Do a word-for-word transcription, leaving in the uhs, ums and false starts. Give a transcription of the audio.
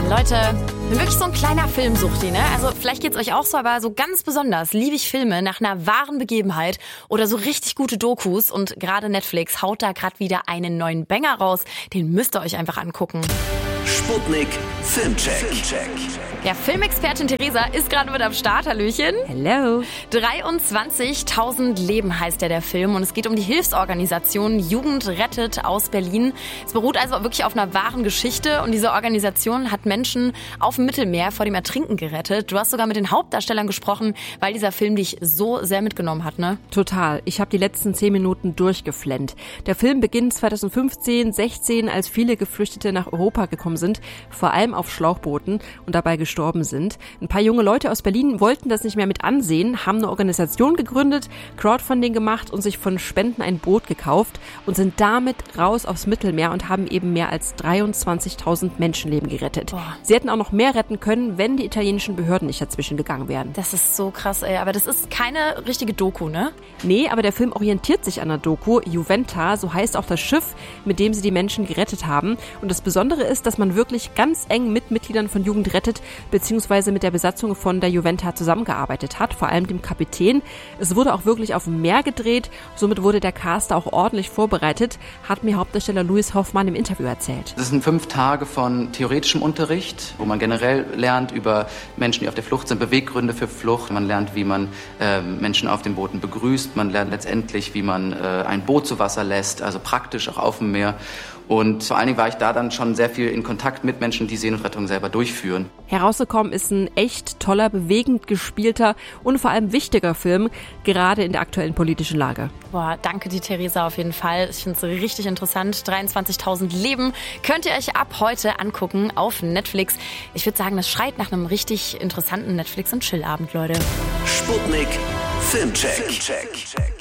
Leute, ich bin wirklich so ein kleiner Filmsuchti, ne? Also vielleicht geht's euch auch so, aber so ganz besonders liebe ich Filme nach einer wahren Begebenheit oder so richtig gute Dokus. Und gerade Netflix haut da gerade wieder einen neuen Banger raus. Den müsst ihr euch einfach angucken. Sputnik Filmcheck. Ja, Filmexpertin Theresa ist gerade mit am Start. Hallöchen. Hello. dreiundzwanzigtausend Leben heißt ja der Film und es geht um die Hilfsorganisation Jugend rettet aus Berlin. Es beruht also wirklich auf einer wahren Geschichte und diese Organisation hat Menschen auf dem Mittelmeer vor dem Ertrinken gerettet. Du hast sogar mit den Hauptdarstellern gesprochen, weil dieser Film dich so sehr mitgenommen hat, ne? Total. Ich habe die letzten zehn Minuten durchgeflennt. Der Film beginnt zweitausendfünfzehn, sechzehn, als viele Geflüchtete nach Europa gekommen sind, vor allem auf Schlauchbooten und dabei gestorben sind. Ein paar junge Leute aus Berlin wollten das nicht mehr mit ansehen, haben eine Organisation gegründet, Crowdfunding gemacht und sich von Spenden ein Boot gekauft und sind damit raus aufs Mittelmeer und haben eben mehr als dreiundzwanzigtausend Menschenleben gerettet. Boah. Sie hätten auch noch mehr retten können, wenn die italienischen Behörden nicht dazwischen gegangen wären. Das ist so krass, ey. Aber das ist keine richtige Doku, ne? Nee, aber der Film orientiert sich an der Doku. Juventa, so heißt auch das Schiff, mit dem sie die Menschen gerettet haben. Und das Besondere ist, dass man wirklich ganz eng mit Mitgliedern von Jugend rettet, beziehungsweise mit der Besatzung von der Juventa zusammengearbeitet hat, vor allem dem Kapitän. Es wurde auch wirklich auf dem Meer gedreht, somit wurde der Cast auch ordentlich vorbereitet, hat mir Hauptdarsteller Louis Hoffmann im Interview erzählt. Das sind fünf Tage von theoretischem Unterricht, wo man generell lernt über Menschen, die auf der Flucht sind, Beweggründe für Flucht. Man lernt, wie man äh, Menschen auf den Booten begrüßt. Man lernt letztendlich, wie man äh, ein Boot zu Wasser lässt, also praktisch auch auf dem Meer. Und vor allen Dingen war ich da dann schon sehr viel in Kontakt mit Menschen, die Seenotrettung selber durchführen. Herausgekommen ist ein echt toller, bewegend gespielter und vor allem wichtiger Film, gerade in der aktuellen politischen Lage. Boah, danke dir, Theresa, auf jeden Fall. Ich finde es richtig interessant. dreiundzwanzigtausend Leben könnt ihr euch ab heute angucken auf Netflix. Ich würde sagen, das schreit nach einem richtig interessanten Netflix- und Chill-Abend, Leute. Sputnik Filmcheck. Filmcheck.